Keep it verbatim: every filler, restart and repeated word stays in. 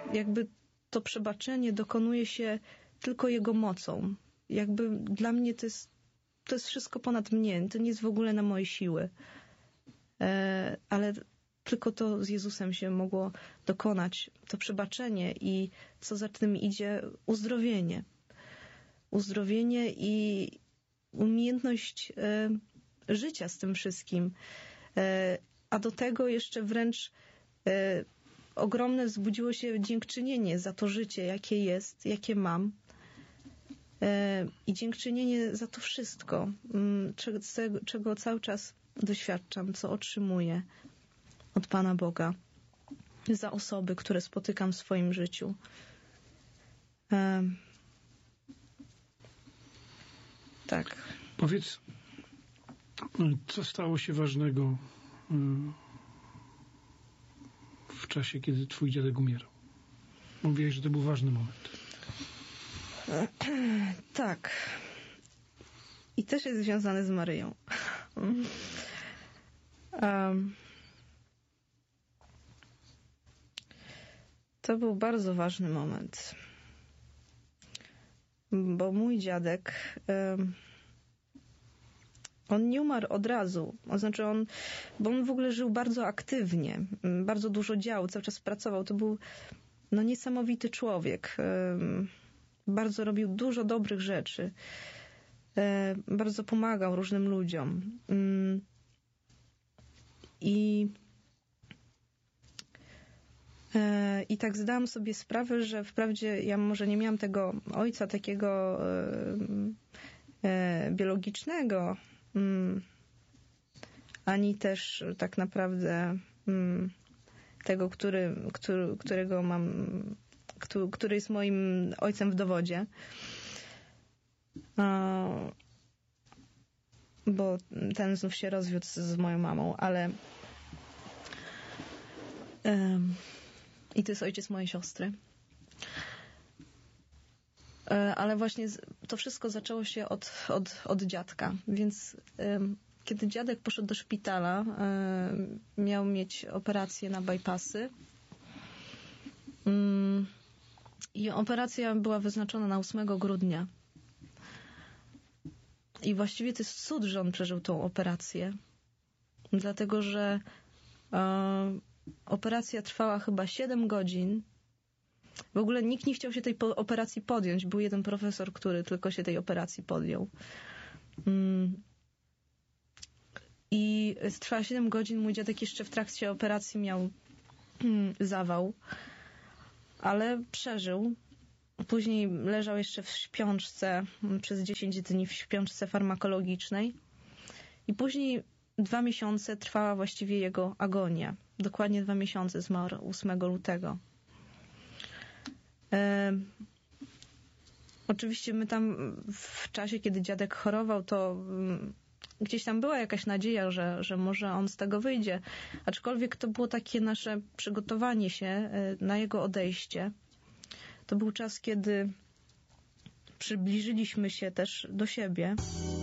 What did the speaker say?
jakby to przebaczenie dokonuje się tylko Jego mocą. Jakby dla mnie to jest, to jest wszystko ponad mnie. To nie jest w ogóle na moje siły. E, ale tylko to z Jezusem się mogło dokonać. To przebaczenie i co za tym idzie, uzdrowienie. Uzdrowienie i umiejętność e, życia z tym wszystkim. E, a do tego jeszcze wręcz e, ogromne wzbudziło się dziękczynienie za to życie, jakie jest, jakie mam. I dziękczynienie za to wszystko, czego, czego cały czas doświadczam, co otrzymuję od Pana Boga, za osoby, które spotykam w swoim życiu. Tak. Powiedz, co stało się ważnego w czasie, kiedy twój dziadek umierał? Mówiłeś, że to był ważny moment. Tak. I też jest związany z Maryją. Um, to był bardzo ważny moment. Bo mój dziadek um, on nie umarł od razu. To znaczy on, bo on w ogóle żył bardzo aktywnie. Bardzo dużo działał, cały czas pracował. To był no, niesamowity człowiek. Um, Bardzo robił dużo dobrych rzeczy. E, bardzo pomagał różnym ludziom. Mm. I, e, I tak zdałam sobie sprawę, że wprawdzie ja może nie miałam tego ojca takiego e, e, biologicznego, mm, ani też tak naprawdę mm, tego, który, który, którego mam który jest moim ojcem w dowodzie. Bo ten znów się rozwiódł z moją mamą, ale i to jest ojciec mojej siostry. Ale właśnie to wszystko zaczęło się od, od, od dziadka. Więc kiedy dziadek poszedł do szpitala, miał mieć operację na bypassy, i operacja była wyznaczona na ósmego grudnia. I właściwie to jest cud, że on przeżył tą operację. Dlatego, że e, operacja trwała chyba siedem godzin. W ogóle nikt nie chciał się tej po- operacji podjąć. Był jeden profesor, który tylko się tej operacji podjął. Mm. I trwała siedem godzin. Mój dziadek jeszcze w trakcie operacji miał mm, zawał. Ale przeżył. Później leżał jeszcze w śpiączce przez dziesięć dni w śpiączce farmakologicznej. I później dwa miesiące trwała właściwie jego agonia. Dokładnie dwa miesiące, zmarł ósmego lutego. E, oczywiście my tam w czasie, kiedy dziadek chorował, to m, gdzieś tam była jakaś nadzieja, że, że może on z tego wyjdzie. Aczkolwiek to było takie nasze przygotowanie się na jego odejście. To był czas, kiedy przybliżyliśmy się też do siebie.